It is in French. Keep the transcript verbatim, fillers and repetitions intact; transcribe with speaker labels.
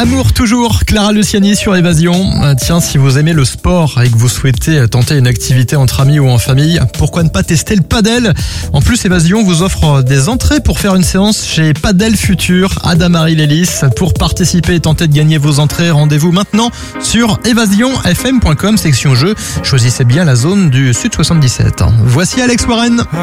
Speaker 1: Amour toujours, Clara Luciani sur Évasion. Tiens, si vous aimez le sport et que vous souhaitez tenter une activité entre amis ou en famille, pourquoi ne pas tester le padel? En plus, Évasion vous offre des entrées pour faire une séance chez Padel Futur, Adamarie Lélis. Pour participer et tenter de gagner vos entrées, rendez-vous maintenant sur évasion f m point com, section jeux. Choisissez bien la zone du Sud soixante-dix-sept. Voici Alex Warren.